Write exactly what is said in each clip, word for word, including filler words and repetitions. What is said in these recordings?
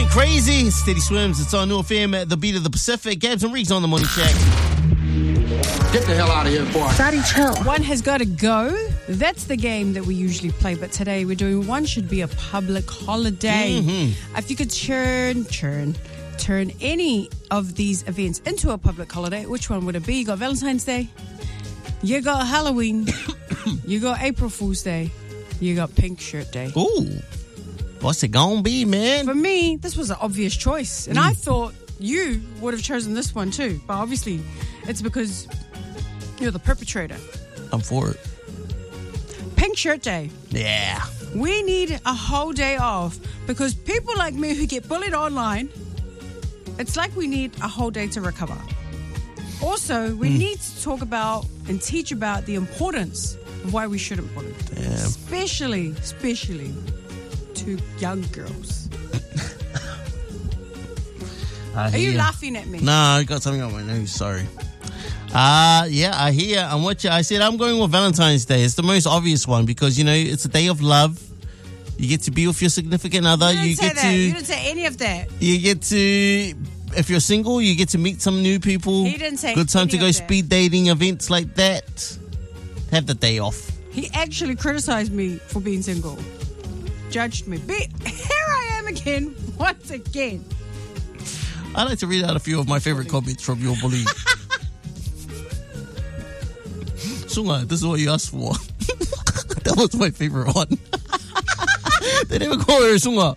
Going crazy. Steady Swims. It's on New F M at the beat of the Pacific. Gabs and Riggs on the Morning Shack. Get the hell out of here, boy. Daddy, chill. One has got to go. That's the game that we usually play, but today we're doing one should be a public holiday. Mm-hmm. If you could turn, turn, turn any of these events into a public holiday, which one would it be? You got Valentine's Day. You got Halloween. You got April Fool's Day. You got Pink Shirt Day. Ooh. What's it gonna be, man? For me, this was an obvious choice. And mm. I thought you would have chosen this one too. But obviously, it's because you're the perpetrator. I'm for it. Pink Shirt Day. Yeah. We need a whole day off because people like me who get bullied online, it's like we need a whole day to recover. Also, we mm. need to talk about and teach about the importance of why we shouldn't bully. Damn. Especially, especially to young girls. Are you laughing at me? No, I got something on my nose. Sorry. Uh, yeah, I hear. I'm watching. I said I'm going with Valentine's Day. It's the most obvious one because, you know, it's a day of love. You get to be with your significant other. You didn't you say get that. to. You didn't say any of that. You get to. If you're single, you get to meet some new people. He didn't say Good time any to go of that. speed dating, events like that. Have the day off. He actually criticized me for being single. Judged me. Be- Here I am again, once again. I'd like to read out a few of my favorite comments from your bully. Sunga, this is what you asked for. That was my favorite one. They never call her Sunga.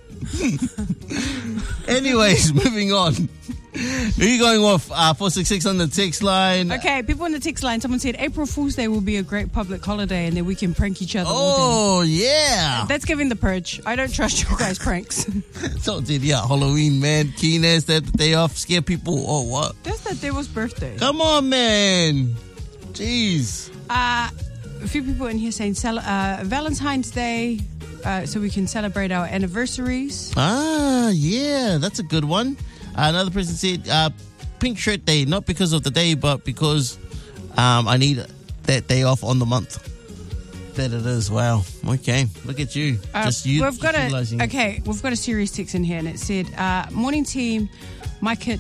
Anyways, moving on. Who are you going with? Uh, four six six on the text line. Okay, people on the text line, someone said April Fool's Day will be a great public holiday and then we can prank each other. Oh, yeah. That's giving the purge. I don't trust you guys' pranks. So did, yeah, Halloween, man. Keenest, that the day off, scare people. Oh, what? That's that Devil's birthday. Come on, man. Jeez. Uh, a few people in here saying cel- uh, Valentine's Day uh, so we can celebrate our anniversaries. Ah, yeah, that's a good one. Uh, another person said uh, Pink Shirt Day, not because of the day, but because um, I need that day off on the month. That it is. Wow. Okay. Look at you. Uh, Just you. We've got a, okay. We've got a serious text in here, and it said, uh, "Morning team, my kid."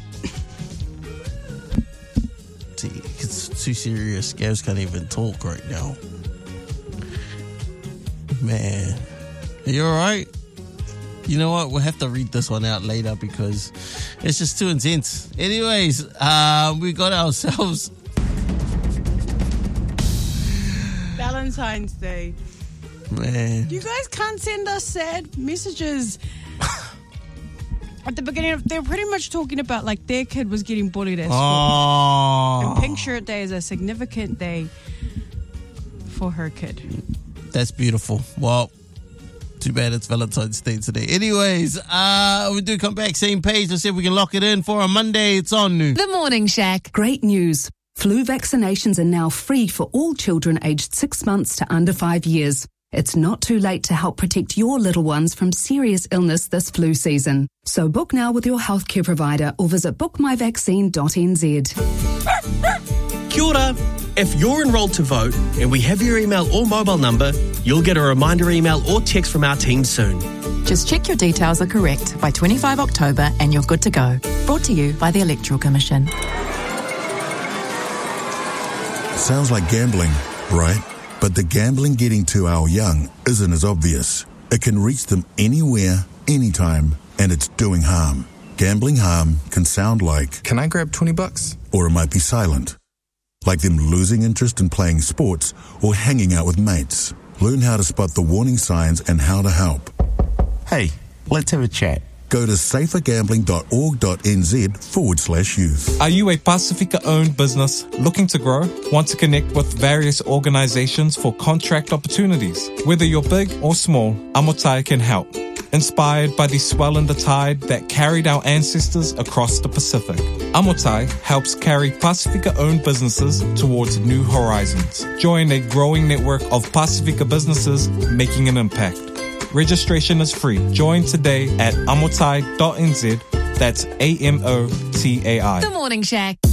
See, it's too serious. Gavs can't even talk right now. Man, are you all right? You know what? We'll have to read this one out later because it's just too intense. Anyways, uh, we got ourselves Valentine's Day. Man. You guys can't send us sad messages. At the beginning, of, they were pretty much talking about like their kid was getting bullied at school. Oh. And Pink Shirt Day is a significant day for her kid. That's beautiful. Well, too bad it's Valentine's Day today. Anyways, uh, we do come back, same page. Let's see if we can lock it in for a Monday. It's on new. The Morning Shack. Great news. Flu vaccinations are now free for all children aged six months to under five years. It's not too late to help protect your little ones from serious illness this flu season. So book now with your healthcare provider or visit book my vaccine dot n z. Kia ora. If you're enrolled to vote and we have your email or mobile number, you'll get a reminder email or text from our team soon. Just check your details are correct by twenty-fifth of October and you're good to go. Brought to you by the Electoral Commission. Sounds like gambling, right? But the gambling getting to our young isn't as obvious. It can reach them anywhere, anytime, and it's doing harm. Gambling harm can sound like, "Can I grab twenty bucks? Or it might be silent. Like them losing interest in playing sports or hanging out with mates. Learn how to spot the warning signs and how to help. Hey, let's have a chat. Go to safergambling.org.nz forward slash youth. Are you a Pacifica-owned business looking to grow? Want to connect with various organizations for contract opportunities? Whether you're big or small, Amotai can help. Inspired by the swell in the tide that carried our ancestors across the Pacific, Amotai helps carry Pacifica-owned businesses towards new horizons. Join a growing network of Pacifica businesses making an impact. Registration is free. Join today at amotai dot n z. That's A M O T A I. The Morning Shack.